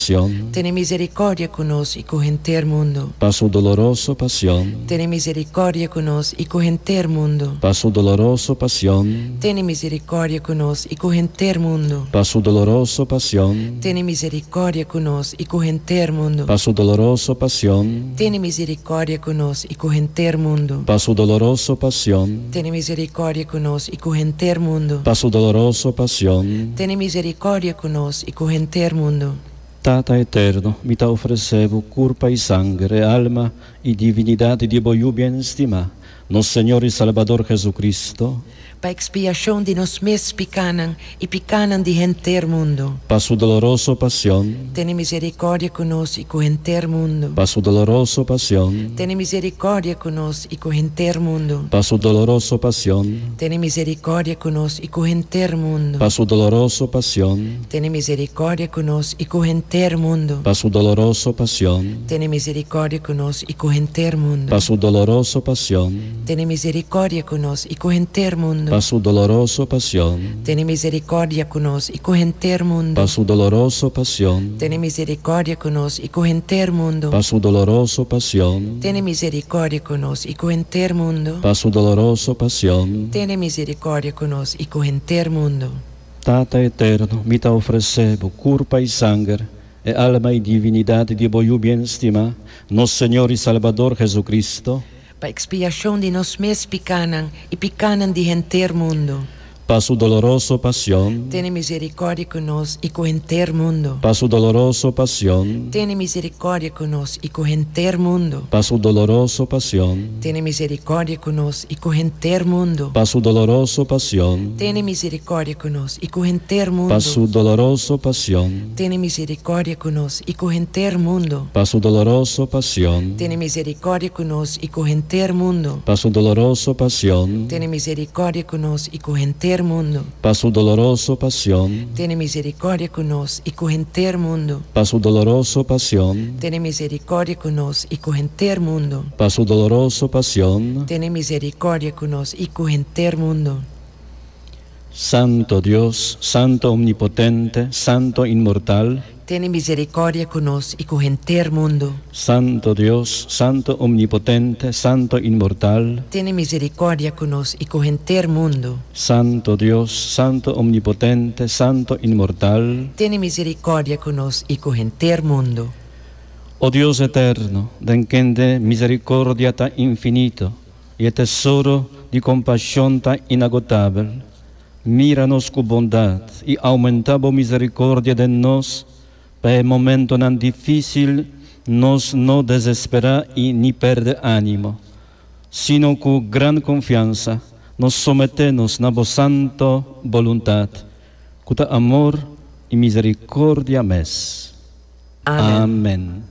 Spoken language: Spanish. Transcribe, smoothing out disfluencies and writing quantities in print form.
Tiene misericordia con nos y con entero mundo. Paso doloroso, pasión. Tiene misericordia con nos y con entero mundo. Paso doloroso, pasión. Tiene misericordia con nos y con entero mundo. Paso doloroso, pasión. Tiene misericordia con nos y con entero mundo. Paso doloroso, pasión. Tiene misericordia con nos y con entero mundo. Paso doloroso, pasión. Tiene misericordia con nos y con entero mundo. Paso doloroso, pasión. Tiene misericordia con nos y con entero mundo. Tata eterno, mi te ofrecebo curpa y sangre, alma y divinidad de voyu bien estima, nos Señor y Salvador Jesucristo, Pa expiación de nos mes picanan y picanan de entero mundo. paso doloroso, pasión. Tiene misericordia con nos y con entero mundo. Paso doloroso, pasión. Tiene misericordia con nos y con entero mundo. Paso doloroso, pasión. Tiene misericordia con nos y con entero mundo. Paso doloroso, pasión. Tiene misericordia con nos y con entero mundo. Paso doloroso, pasión. Tiene misericordia con nos y con entero mundo. Paso doloroso, pasión. Tiene misericordia con nos y con entero mundo. Paso doloroso, pasión. Tiene misericordia con nos y con entero mundo. Paso doloroso, pasión. Tiene misericordia con nos y con entero mundo. Paso doloroso, pasión. Tiene misericordia con nos y con entero mundo. Paso doloroso, pasión. Tiene misericordia con nos y con entero mundo. Tata eterno, mi te ofrecebo curpa y sangre, e alma y divinidad de voyu bien estima, nos Señor y Salvador Jesucristo, Pa expiación de nos mes picanan y picanan de entero mundo. paso doloroso, pasión. Tiene misericordia con nos y con entero mundo. Paso doloroso, pasión. Tiene misericordia con nos y con entero mundo. Paso doloroso, pasión. Tiene misericordia con nos y con entero mundo. Paso doloroso, pasión. Tiene misericordia con nos y con entero mundo. Paso doloroso, pasión. Tiene misericordia con nos y con entero mundo. Paso doloroso, pasión. Tiene misericordia con nos y con entero mundo. Paso doloroso, pasión. Tiene misericordia con nos y con entero mundo. Paso doloroso, pasión. Tiene misericordia con nos y con entero mundo. Paso doloroso, pasión. Tiene misericordia con nos y con entero mundo. Paso doloroso, pasión. Tiene misericordia con nos y con entero mundo. Santo Dios, Santo omnipotente, Santo inmortal, Tiene misericordia con nos y con entero mundo. Santo Dios, Santo omnipotente, Santo inmortal, Tiene misericordia con nos y con entero mundo. Santo Dios, Santo omnipotente, Santo inmortal. Tiene misericordia con nos y con entero mundo. Oh Dios eterno, den quien de misericordia tan infinito y el tesoro de compasión tan inagotable, míranos con bondad y aumentabo misericordia de nos, para el momento tan difícil nos no desespera y ni perde ánimo, sino con gran confianza nos sometemos a vos santo voluntad, con amor y misericordia mes. Amén. Amén.